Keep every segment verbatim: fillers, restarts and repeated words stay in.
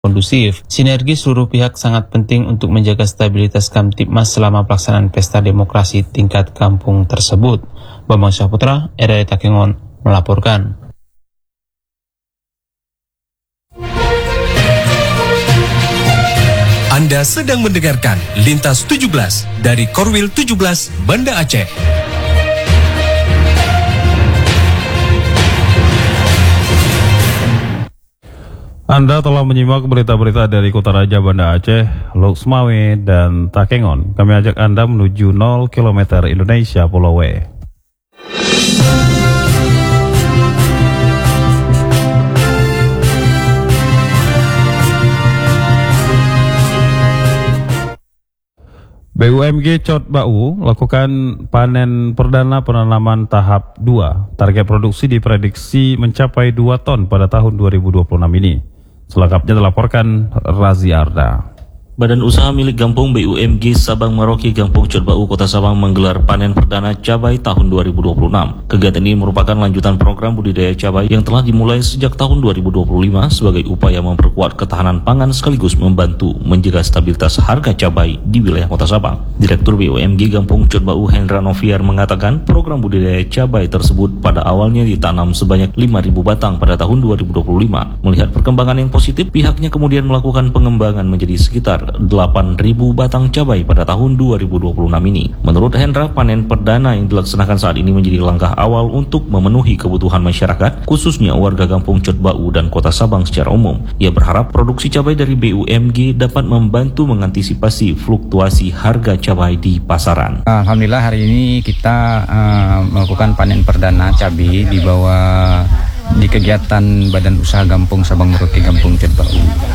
kondusif. Sinergi seluruh pihak sangat penting untuk menjaga stabilitas Kamtibmas selama pelaksanaan pesta demokrasi tingkat kampung tersebut. Bambang Syahputra, R R I Takengon, melaporkan. Anda sedang mendengarkan Lintas tujuh belas dari Korwil tujuh belas Banda Aceh. Anda telah menyimak berita-berita dari Kota Raja Banda Aceh, Luxmawe, dan Takengon. Kami ajak Anda menuju nol kilometer Indonesia Pulau W. B U M G Cot Bau lakukan panen perdana penanaman tahap dua. Target produksi diprediksi mencapai dua ton pada tahun dua ribu dua puluh enam ini. Selengkapnya dilaporkan Razi Arda. Badan Usaha Milik Gampung B U M G Sabang Merauke Gampung Cot Bau Kota Sabang menggelar panen perdana cabai tahun dua ribu dua puluh enam. Kegiatan ini merupakan lanjutan program budidaya cabai yang telah dimulai sejak tahun dua ribu dua puluh lima sebagai upaya memperkuat ketahanan pangan sekaligus membantu menjaga stabilitas harga cabai di wilayah Kota Sabang. Direktur B U M G Gampung Cot Bau Hendra Noviar mengatakan program budidaya cabai tersebut pada awalnya ditanam sebanyak lima ribu batang pada tahun dua ribu dua puluh lima. Melihat perkembangan yang positif, pihaknya kemudian melakukan pengembangan menjadi sekitar delapan ribu batang cabai pada tahun dua ribu dua puluh enam ini. Menurut Hendra, panen perdana yang dilaksanakan saat ini menjadi langkah awal untuk memenuhi kebutuhan masyarakat, khususnya warga Kampung Cot Bau dan Kota Sabang secara umum. Ia berharap produksi cabai dari B U M G dapat membantu mengantisipasi fluktuasi harga cabai di pasaran. Alhamdulillah hari ini kita uh, melakukan panen perdana cabai di bawah di kegiatan Badan Usaha Gampung Sabang Merauke Gampung Cot Bau.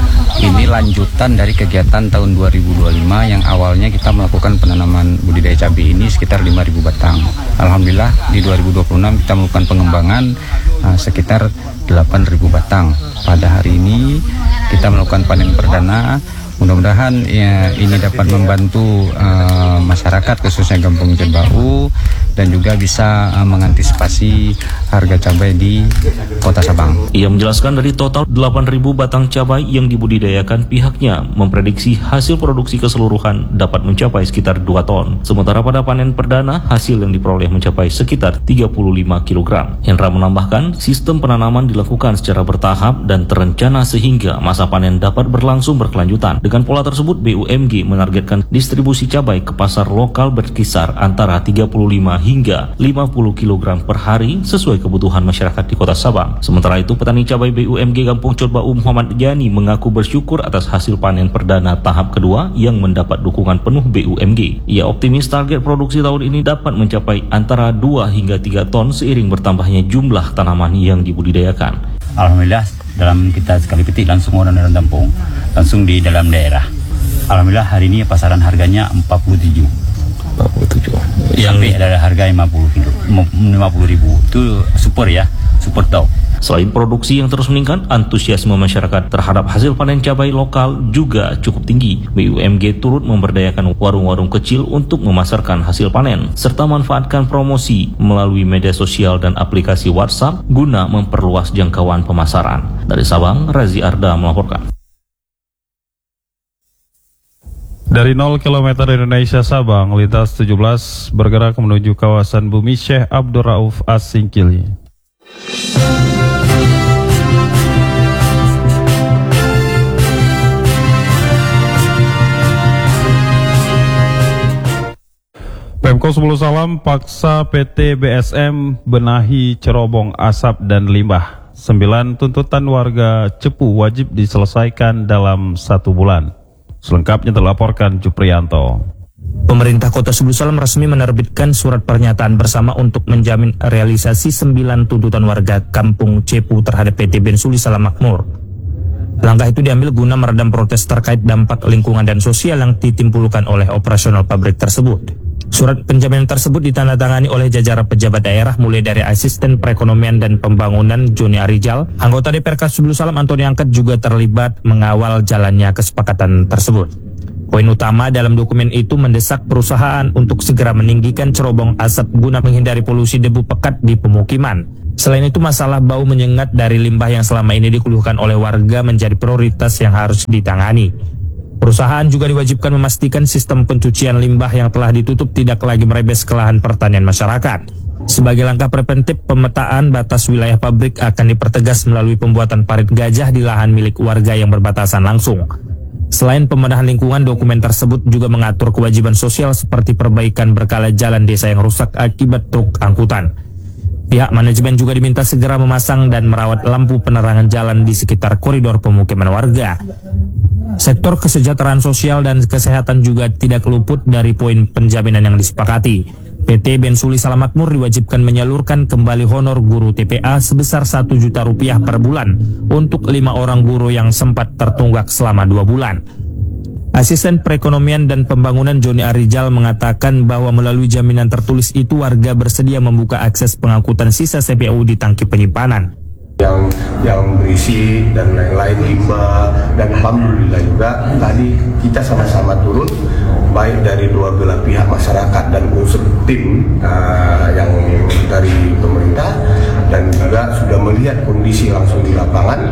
Ini lanjutan dari kegiatan tahun dua ribu dua puluh lima yang awalnya kita melakukan penanaman budidaya cabai ini sekitar lima ribu batang. Alhamdulillah di dua ribu dua puluh enam kita melakukan pengembangan uh, sekitar delapan ribu batang. Pada hari ini kita melakukan panen perdana. Mudah-mudahan ya, ini dapat membantu uh, masyarakat khususnya Kampung Cot Bau dan juga bisa uh, mengantisipasi harga cabai di Kota Sabang. Ia menjelaskan dari total delapan ribu batang cabai yang dibudidayakan, pihaknya memprediksi hasil produksi keseluruhan dapat mencapai sekitar dua ton. Sementara pada panen perdana hasil yang diperoleh mencapai sekitar tiga puluh lima kilogram. Hendra menambahkan sistem penanaman dilakukan secara bertahap dan terencana sehingga masa panen dapat berlangsung berkelanjutan. Dengan pola tersebut, B U M G menargetkan distribusi cabai ke pasar lokal berkisar antara tiga puluh lima hingga lima puluh kilogram per hari sesuai kebutuhan masyarakat di Kota Sabang. Sementara itu, petani cabai B U M G Kampung Cot Bau Muhammad Yani mengaku bersyukur atas hasil panen perdana tahap kedua yang mendapat dukungan penuh B U M G. Ia optimis target produksi tahun ini dapat mencapai antara dua hingga tiga ton seiring bertambahnya jumlah tanaman yang dibudidayakan. Alhamdulillah dalam kita sekali petik langsung orang-orang Lampung langsung di dalam daerah. Alhamdulillah hari ini pasaran harganya empat puluh tujuh. empat puluh tujuh. Sampai ada harga lima puluh ribu. Itu super ya, super top. Selain produksi yang terus meningkat, antusiasme masyarakat terhadap hasil panen cabai lokal juga cukup tinggi. B U M G turut memberdayakan warung-warung kecil untuk memasarkan hasil panen, serta manfaatkan promosi melalui media sosial dan aplikasi WhatsApp guna memperluas jangkauan pemasaran. Dari Sabang, Razi Arda melaporkan. Dari nol kilometer Indonesia Sabang, Lintas tujuh belas bergerak menuju kawasan Bumi Syekh Abdul Rauf As-Singkili. Pemko sepuluh Salam paksa P T B S M benahi cerobong asap dan limbah. Sembilan tuntutan warga Cepu wajib diselesaikan dalam satu bulan. Selengkapnya dilaporkan Juprianto. Pemerintah Kota Sepuluh Salam resmi menerbitkan surat pernyataan bersama untuk menjamin realisasi sembilan tuntutan warga Kampung Cepu terhadap P T Bensuli Salam Makmur. Langkah itu diambil guna meredam protes terkait dampak lingkungan dan sosial yang ditimbulkan oleh operasional pabrik tersebut. Surat penjaminan tersebut ditandatangani oleh jajaran pejabat daerah mulai dari Asisten Perekonomian dan Pembangunan Joni Arijal. Anggota D P R K Sepuluh Salam Antoni Angkat juga terlibat mengawal jalannya kesepakatan tersebut. Poin utama dalam dokumen itu mendesak perusahaan untuk segera meninggikan cerobong asap guna menghindari polusi debu pekat di pemukiman. Selain itu, masalah bau menyengat dari limbah yang selama ini dikeluhkan oleh warga menjadi prioritas yang harus ditangani. Perusahaan juga diwajibkan memastikan sistem pencucian limbah yang telah ditutup tidak lagi merebes ke lahan pertanian masyarakat. Sebagai langkah preventif, pemetaan batas wilayah pabrik akan dipertegas melalui pembuatan parit gajah di lahan milik warga yang berbatasan langsung. Selain pembenahan lingkungan, dokumen tersebut juga mengatur kewajiban sosial seperti perbaikan berkala jalan desa yang rusak akibat truk angkutan. Pihak manajemen juga diminta segera memasang dan merawat lampu penerangan jalan di sekitar koridor pemukiman warga. Sektor kesejahteraan sosial dan kesehatan juga tidak luput dari poin penjaminan yang disepakati. P T Bensuli Salam Makmur diwajibkan menyalurkan kembali honor guru T P A sebesar satu juta rupiah per bulan untuk lima orang guru yang sempat tertunggak selama dua bulan. Asisten Perekonomian dan Pembangunan Joni Arijal mengatakan bahwa melalui jaminan tertulis itu warga bersedia membuka akses pengangkutan sisa C P U di tangki penyimpanan. yang yang berisi dan lain-lain limbah, dan alhamdulillah juga tadi kita sama-sama turun baik dari dua belah pihak masyarakat dan unsur tim uh, yang dari pemerintah, dan juga sudah melihat kondisi langsung di lapangan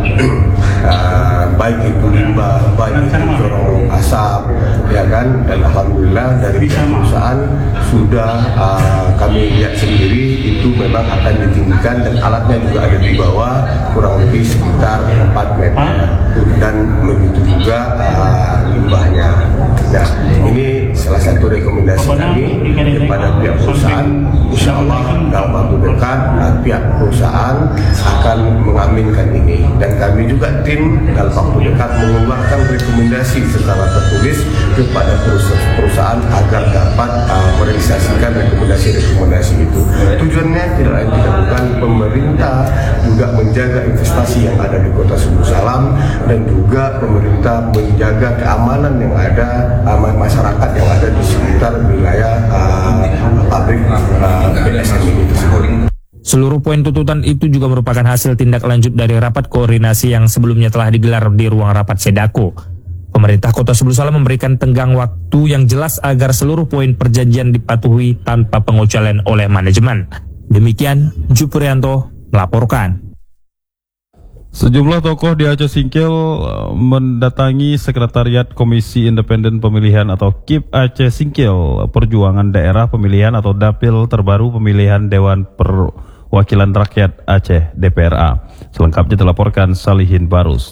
uh, baik itu limbah, baik itu corong asap, ya kan, dan alhamdulillah dari pihak perusahaan sudah uh, kami lihat sendiri itu memang akan ditinggikan dan alatnya juga ada di bawah kurang lebih sekitar empat meter, dan begitu juga uh, limbahnya. Nah, ini salah satu rekomendasi kami kepada pihak perusahaan. Insya Allah dalam waktu dekat uh, pihak perusahaan akan mengaminkan ini, dan kami juga tim dalam waktu dekat mengeluarkan rekomendasi secara tertulis kepada perusahaan agar dapat uh, merealisasikan rekomendasi-rekomendasi itu. Tujuannya tidak lain tidak bukan pemerintah juga menjaga investasi yang ada di Kota Subuh Salam, dan juga pemerintah menjaga keamanan yang ada uh, masyarakat yang ada di sekitar wilayah uh, pabrik uh, P S M ini tersebut. Seluruh poin tuntutan itu juga merupakan hasil tindak lanjut dari rapat koordinasi yang sebelumnya telah digelar di ruang rapat Sedako. Pemerintah Kota Subuh Salam memberikan tenggang waktu yang jelas agar seluruh poin perjanjian dipatuhi tanpa pengecualian oleh manajemen. Demikian, Juprianto melaporkan. Sejumlah tokoh di Aceh Singkil mendatangi Sekretariat Komisi Independen Pemilihan atau K I P Aceh Singkil Perjuangan Daerah Pemilihan atau Dapil Terbaru Pemilihan Dewan Perwakilan Rakyat Aceh D P R A. Selengkapnya dilaporkan Salihin Barus.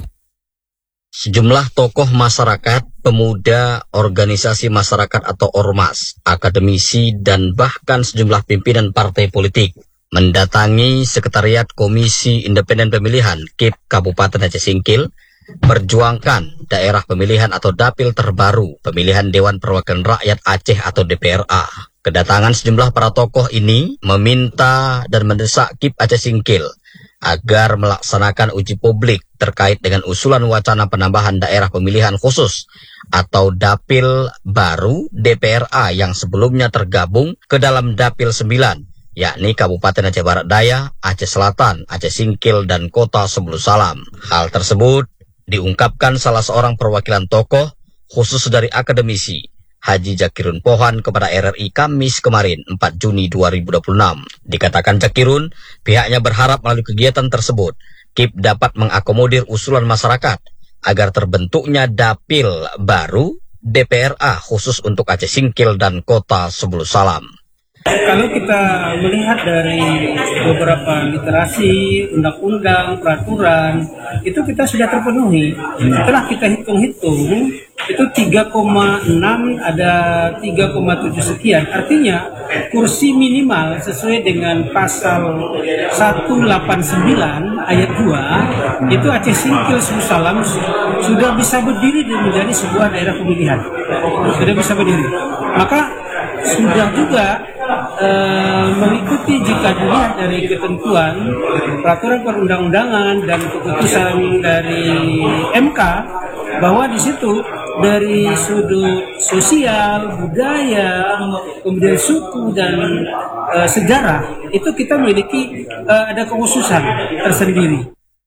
Sejumlah tokoh masyarakat, pemuda, organisasi masyarakat atau ormas, akademisi, dan bahkan sejumlah pimpinan partai politik mendatangi Sekretariat Komisi Independen Pemilihan K I P Kabupaten Aceh Singkil, Perjuangkan Daerah Pemilihan atau Dapil Terbaru Pemilihan Dewan Perwakilan Rakyat Aceh atau D P R A. Kedatangan sejumlah para tokoh ini meminta dan mendesak K I P Aceh Singkil agar melaksanakan uji publik terkait dengan usulan wacana penambahan daerah pemilihan khusus atau Dapil baru D P R A yang sebelumnya tergabung ke dalam Dapil sembilan, yakni Kabupaten Aceh Barat Daya, Aceh Selatan, Aceh Singkil, dan Kota Sebulu Salam. Hal tersebut diungkapkan salah seorang perwakilan tokoh khusus dari akademisi, Haji Jakirun Pohan, kepada R R I Kamis kemarin, empat Juni dua ribu dua puluh enam. Dikatakan Jakirun, pihaknya berharap melalui kegiatan tersebut, K I P dapat mengakomodir usulan masyarakat agar terbentuknya Dapil baru D P R A khusus untuk Aceh Singkil dan Kota Sebulu Salam. Kalau kita melihat dari beberapa literasi, undang-undang, peraturan, itu kita sudah terpenuhi. Setelah kita hitung-hitung, itu tiga koma enam ada tiga koma tujuh sekian. Artinya kursi minimal sesuai dengan pasal seratus delapan puluh sembilan ayat dua, itu Aceh Singkil Sebulu Salam sudah bisa berdiri dan menjadi sebuah daerah pemilihan. Sudah bisa berdiri. Maka sudah juga e, mengikuti jika dilihat dari ketentuan peraturan perundang-undangan dan keputusan dari M K, bahwa di situ dari sudut sosial, budaya, kemudian suku dan e, sejarah itu kita memiliki e, ada kekhususan tersendiri.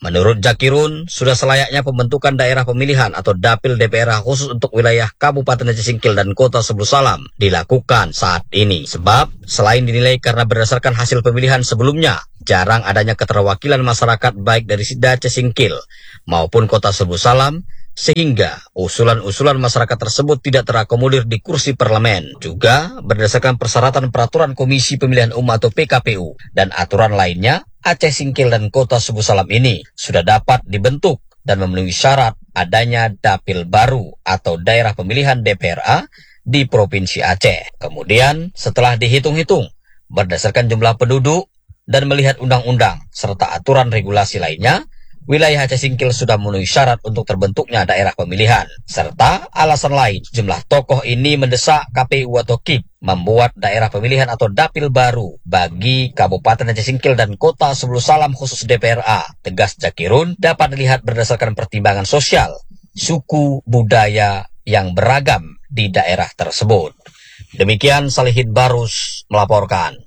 Menurut Jakirun, sudah selayaknya pembentukan daerah pemilihan atau dapil D P R A khusus untuk wilayah Kabupaten Aceh Singkil dan Kota Sebulu Salam dilakukan saat ini. Sebab, selain dinilai karena berdasarkan hasil pemilihan sebelumnya, jarang adanya keterwakilan masyarakat baik dari Sida Aceh Singkil maupun Kota Sebulu Salam, sehingga usulan-usulan masyarakat tersebut tidak terakomodir di kursi parlemen. Juga berdasarkan persyaratan peraturan Komisi Pemilihan Umum atau P K P U dan aturan lainnya, Aceh Singkil dan Kota Sebulu Salam ini sudah dapat dibentuk dan memenuhi syarat adanya dapil baru atau daerah pemilihan D P R A di Provinsi Aceh. Kemudian setelah dihitung-hitung berdasarkan jumlah penduduk dan melihat undang-undang serta aturan regulasi lainnya, wilayah Aceh Singkil sudah memenuhi syarat untuk terbentuknya daerah pemilihan. Serta alasan lain, jumlah tokoh ini mendesak K P U atau K I P membuat daerah pemilihan atau dapil baru bagi Kabupaten Aceh Singkil dan Kota Sebulu Salam khusus D P R A. Tegas Jakirun dapat dilihat berdasarkan pertimbangan sosial, suku, budaya yang beragam di daerah tersebut. Demikian Salihin Barus melaporkan.